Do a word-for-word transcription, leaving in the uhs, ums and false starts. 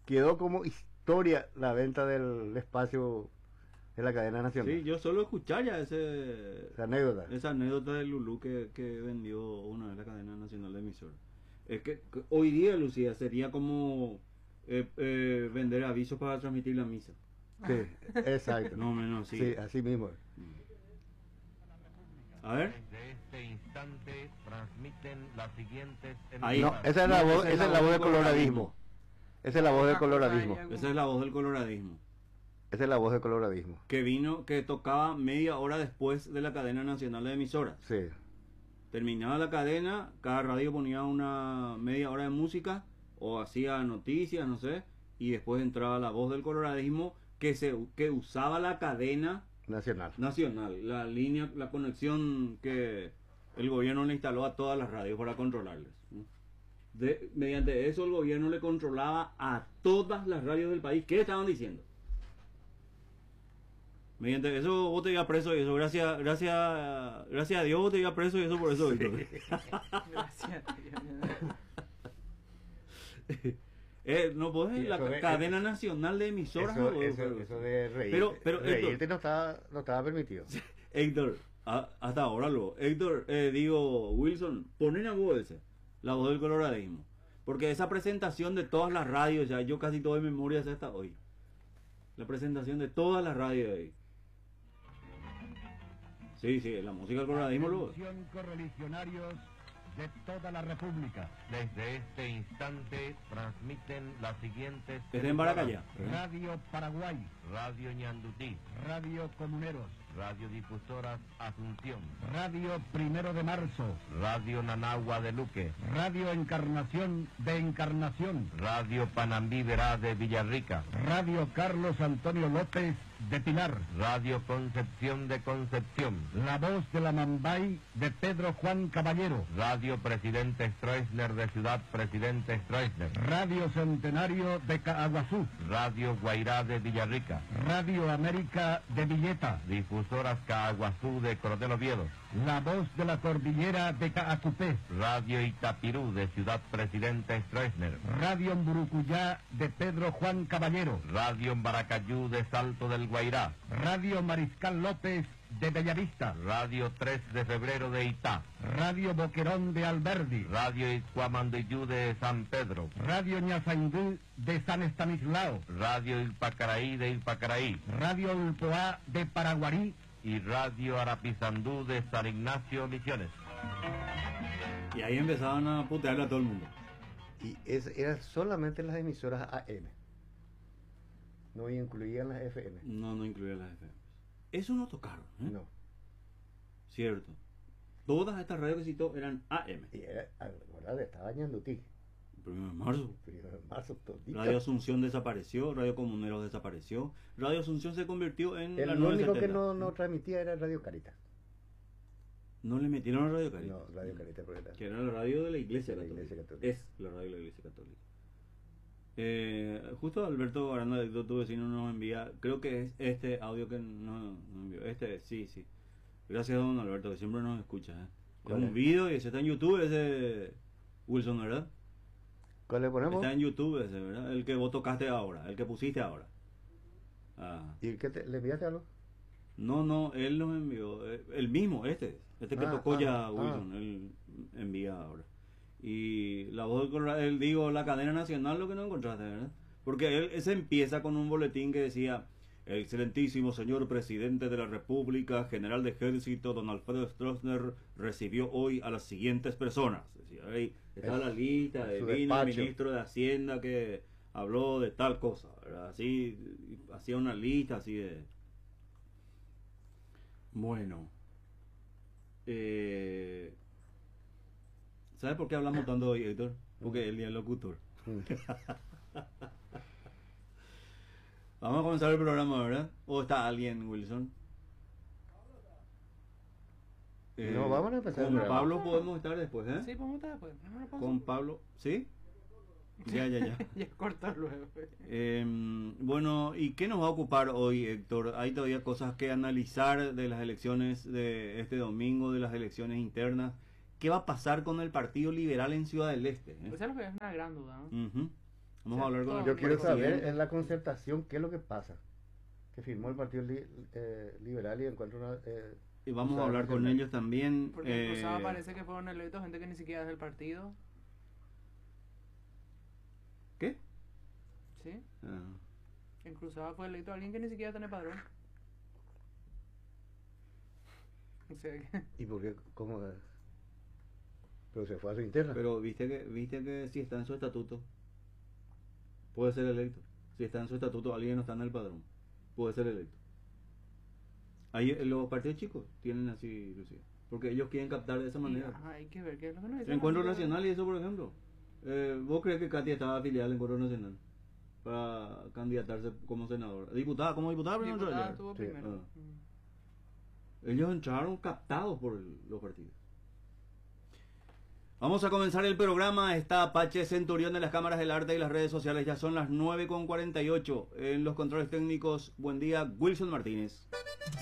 quedó como historia la venta del espacio de la cadena nacional. Sí, yo solo escuchar ya ese, esa anécdota. Esa anécdota de Lulú que, que vendió una vez la cadena nacional de emisora. Es que, que hoy día, Lucía, sería como eh, eh, vender avisos para transmitir la misa. Sí, exacto. No menos, sí. Sí, así mismo. A ver. Desde este instante transmiten las siguientes Ahí. No, esa es la No, voz, esa es la voz del coloradismo. Esa es la voz del Ah, coloradismo. ya. Esa es la voz del coloradismo. Esa es la voz del coloradismo. Que vino, que tocaba media hora después de la cadena nacional de emisoras. Sí. Terminaba la cadena, cada radio ponía una media hora de música o hacía noticias, no sé, y después entraba la voz del coloradismo que se que usaba la cadena Nacional. nacional, la línea, la conexión que el gobierno le instaló a todas las radios para controlarles. De, mediante eso el gobierno le controlaba a todas las radios del país. ¿Qué estaban diciendo? Mediante eso vos te ibas preso y eso, gracias, gracias, gracias a Dios vos te ibas preso y eso por eso. Víctor. Gracias. eh, no podés, Sí, la eso de- cadena nacional de emisoras. Eso, no podés, eso, pero- eso de reír, Pero- pero, reírte Héctor- no estaba, no estaba permitido. Héctor, a- hasta ahora lo. Héctor, eh, digo, Wilson, ponen a vos ese, la voz del coloradismo. Porque esa presentación de todas las radios, ya yo casi todo de memoria sé hasta hoy. La presentación de todas las radios de ahí. Sí, sí, la música del coloradismo luego. Atención, correligionarios de toda la República. Desde este instante transmiten las siguientes Es en Baracaya. Radio Paraguay, Radio Ñandutí, Radio Comuneros, Radiodifusoras Asunción, Radio Primero de Marzo, Radio Nanagua de Luque, Radio Encarnación de Encarnación, Radio Panambí Verá de Villarrica, Radio Carlos Antonio López de Pilar, Radio Concepción de Concepción, La Voz de la Mambay de Pedro Juan Caballero, Radio Presidente Stroessner de Ciudad Presidente Stroessner, Radio Centenario de Caaguazú, Radio Guairá de Villarrica, Radio América de Villeta, Difusoras Caaguazú de Coronel Oviedo, La Voz de la Cordillera de Caacupé, Radio Itapirú de Ciudad Presidente Stroessner, Radio Mburucuyá de Pedro Juan Caballero, Radio Baracayú de Salto del Guairá, Radio Mariscal López de Bellavista, Radio tres de Febrero de Itá, Radio Boquerón de Alberdi, Radio Itcuamandiyú de San Pedro, Radio Ñazaindú de San Estanislao, Radio Ilpacaraí de Ilpacaraí Radio Ulpoá de Paraguarí, y Radio Arapizandú de San Ignacio Misiones. Y ahí empezaban a putearle a todo el mundo. Y es, eran solamente las emisoras A M. No incluían las F M. No, no incluía las F M. Eso no tocaron, ¿eh? No. Cierto. Todas estas radios que citó eran A M. Y era, ¿verdad? Estaba Ñandutí. Primero de marzo. Primero de marzo, todito. Radio Asunción desapareció, Radio Comuneros desapareció. Radio Asunción se convirtió en la El nueva único que setenta. no, no transmitía era Radio Caritas. No le metieron a Radio Caritas. No, Radio Caritas, porque era. Que era la radio de la Iglesia, De la Católica. Iglesia Católica. Es la radio de la Iglesia Católica. Eh, justo Alberto Aranda, de tu vecino, nos envía, creo que es este audio que no, no envió. Este, sí, sí. Gracias, don Alberto, que siempre nos escucha. ¿eh? Es ¿Cuál un es? video y ese está en YouTube, ese Wilson, ¿verdad? ¿Cuál le ponemos? Está en YouTube ese, ¿verdad? El que vos tocaste ahora, el que pusiste ahora. Ah. ¿Y qué te, le enviaste algo? No, no, él nos envió, eh, el mismo, este, este que Ah, tocó ah, ya ah. Wilson, él envía ahora. Y la voz del Colorado, él digo, la cadena nacional, lo que no encontraste, ¿verdad? Porque él, ese empieza con un boletín que decía, el excelentísimo señor presidente de la República, general de ejército, don Alfredo Stroessner, recibió hoy a las siguientes personas. Decía, ahí está Es- la lista, su de vino el despacho. ministro de Hacienda que habló de tal cosa, ¿verdad? Así, hacía una lista así de... Bueno, eh, ¿sabes por qué hablamos tanto hoy, Héctor? Porque es el día del locutor. Vamos a comenzar el programa, ¿verdad? ¿O está alguien, Wilson? Eh, No, vamos a empezar el Con programa. Pablo podemos estar después, ¿eh? Sí, vamos a estar después. Vamos a la pausa. Con Pablo, ¿sí? Ya, ya, ya. Ya corta luego. Eh, bueno, ¿y qué nos va a ocupar hoy, Héctor? Hay todavía cosas que analizar de las elecciones de este domingo, de las elecciones internas. ¿Qué va a pasar con el Partido Liberal en Ciudad del Este? eh? Pues es lo que es una gran duda, ¿no? Ujú. Vamos a hablar con el Yo quiero saber presidente. en la concertación qué es lo que pasa. Que firmó el Partido Li- eh, Liberal y encuentra una... eh, Y vamos a Cruzada hablar con Nacional. ellos también. Porque en eh, Cruzada parece que fueron electos gente que ni siquiera es del partido. ¿Qué? ¿Sí? Ah. En Cruzada fue electo alguien que ni siquiera tiene padrón. O sea que... ¿Y por qué? ¿Cómo? eh? Pero se fue a su interna. Pero viste que viste que si está en su estatuto puede ser electo. Si está en su estatuto alguien no está en el padrón, puede ser electo. Ahí eh, los partidos chicos tienen así, Lucía, porque ellos quieren captar de esa y, manera. ajá, hay que ver qué es lo que nos El dice. Encuentro la gente. Nacional y eso, por ejemplo. Eh, ¿Vos crees que Katia estaba afiliada al Encuentro Nacional para candidatarse como senadora? Diputada, como diputada, pero no Diputada ayer. estuvo Sí, primero. ah. Mm. Ellos entraron captados por el- los partidos. Vamos a comenzar el programa. Está Apache Centurión de las cámaras del arte y las redes sociales. Ya son las nueve con cuarenta y ocho. En los controles técnicos, buen día, Wilson Martínez.